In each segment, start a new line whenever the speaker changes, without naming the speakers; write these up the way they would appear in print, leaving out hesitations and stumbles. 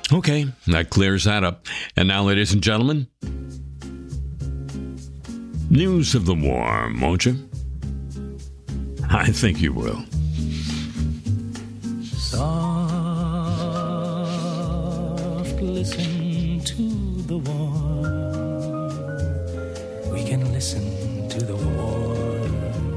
Okay, that clears that up. And now, ladies and gentlemen, news of the warm, won't you? I think you will.
Soft, listen to the warm. We can listen to the warm.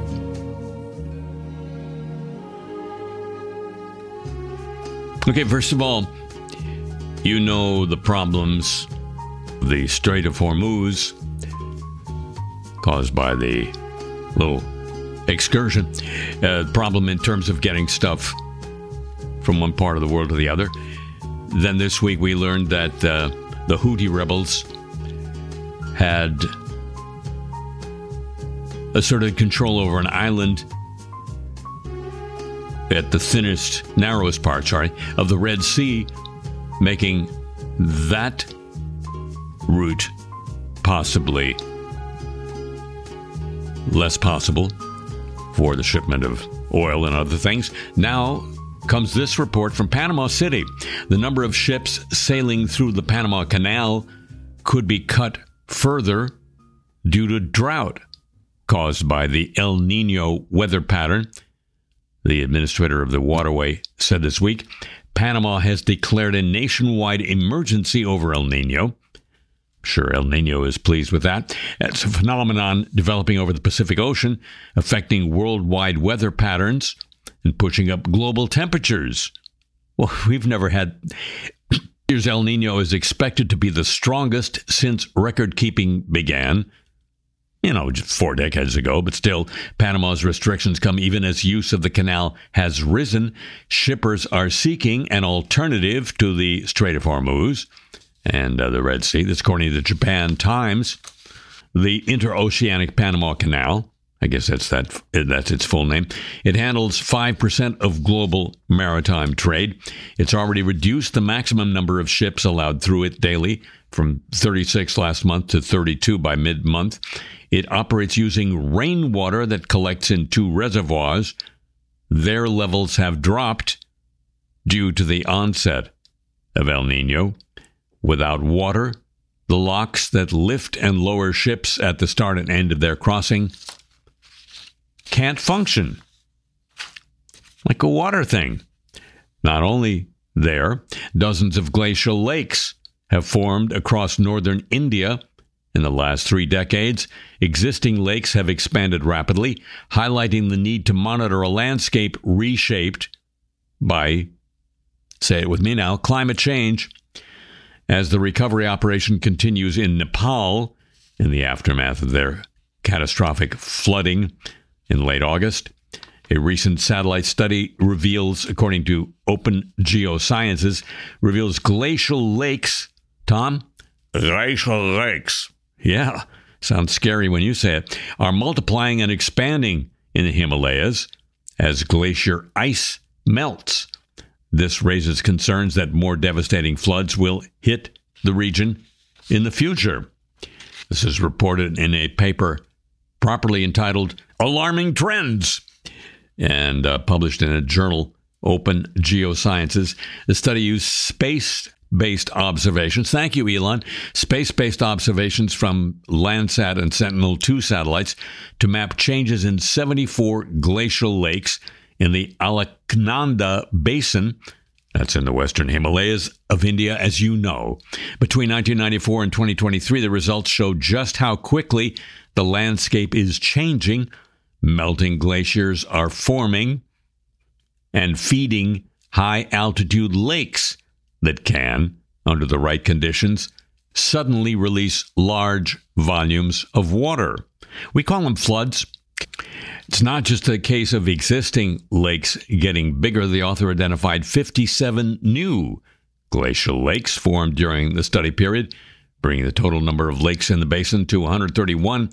Okay, first of all, you know the problems, the Strait of Hormuz, caused by the little excursion. Problem in terms of getting stuff from one part of the world to the other. Then this week we learned that the Houthi rebels had asserted control over an island at the narrowest part, of the Red Sea, making that route possibly less possible for the shipment of oil and other things. Now comes this report from Panama City. The number of ships sailing through the Panama Canal could be cut further due to drought caused by the El Nino weather pattern. The administrator of the waterway said this week, Panama has declared a nationwide emergency over El Nino. Sure, El Nino is pleased with that. It's a phenomenon developing over the Pacific Ocean, affecting worldwide weather patterns and pushing up global temperatures. Well, we've never had... Here's El Nino is expected to be the strongest since record-keeping began. Just 4 decades ago, but still, Panama's restrictions come even as use of the canal has risen. Shippers are seeking an alternative to the Strait of Hormuz and the Red Sea. That's according to the Japan Times. The Interoceanic Panama Canal, I guess that's its full name. It handles 5% of global maritime trade. It's already reduced the maximum number of ships allowed through it daily from 36 last month to 32 by mid-month. It operates using rainwater that collects in 2 reservoirs. Their levels have dropped due to the onset of El Nino. Without water, the locks that lift and lower ships at the start and end of their crossing can't function. Like a water thing. Not only there, dozens of glacial lakes have formed across northern India in the last 3 decades. Existing lakes have expanded rapidly, highlighting the need to monitor a landscape reshaped by, say it with me now, climate change. As the recovery operation continues in Nepal, in the aftermath of their catastrophic flooding in late August, a recent satellite study reveals, according to Open Geosciences, reveals glacial lakes. Tom? Glacial lakes. Yeah, sounds scary when you say it. Are multiplying and expanding in the Himalayas as glacier ice melts. This raises concerns that more devastating floods will hit the region in the future. This is reported in a paper properly entitled Alarming Trends and published in a journal, Open Geosciences. The study used space-based observations. Thank you, Elon. Space-based observations from Landsat and Sentinel-2 satellites to map changes in 74 glacial lakes in the Alaknanda Basin, that's in the western Himalayas of India, as you know. Between 1994 and 2023, the results show just how quickly the landscape is changing. Melting glaciers are forming and feeding high-altitude lakes that can, under the right conditions, suddenly release large volumes of water. We call them floods. It's not just a case of existing lakes getting bigger. The author identified 57 new glacial lakes formed during the study period, bringing the total number of lakes in the basin to 131.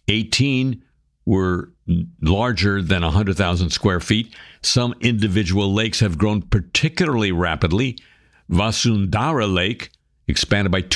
18 were larger than 100,000 square feet. Some individual lakes have grown particularly rapidly. Vasundhara Lake expanded by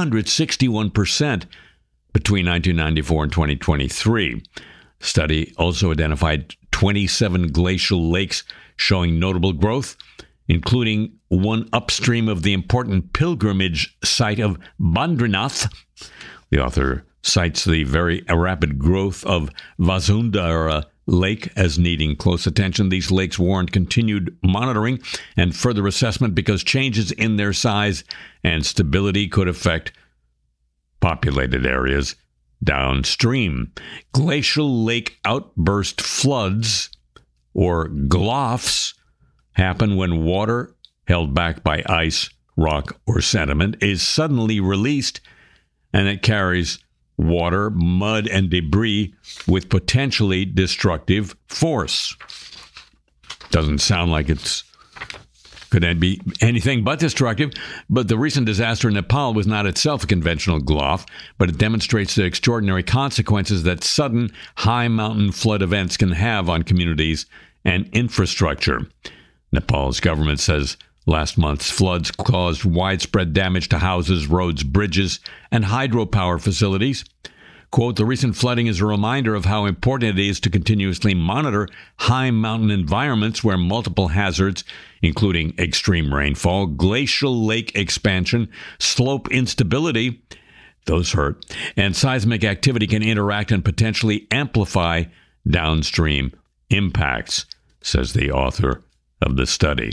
261% between 1994 and 2023. Study also identified 27 glacial lakes showing notable growth, including one upstream of the important pilgrimage site of Bandrinath. The author cites the very rapid growth of Vasundhara Lake as needing close attention. These lakes warrant continued monitoring and further assessment because changes in their size and stability could affect populated areas downstream. Glacial lake outburst floods, or GLOFs, happen when water held back by ice, rock, or sediment is suddenly released, and it carries water, mud, and debris with potentially destructive force. Doesn't sound like could be anything but destructive, but the recent disaster in Nepal was not itself a conventional GLOF, but it demonstrates the extraordinary consequences that sudden high mountain flood events can have on communities and infrastructure. Nepal's government says last month's floods caused widespread damage to houses, roads, bridges, and hydropower facilities. Quote, the recent flooding is a reminder of how important it is to continuously monitor high mountain environments where multiple hazards, including extreme rainfall, glacial lake expansion, slope instability, those hurt, and seismic activity can interact and potentially amplify downstream impacts, says the author of the study.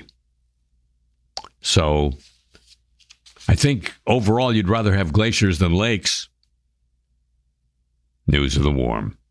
So, I think overall you'd rather have glaciers than lakes. News of the Warm.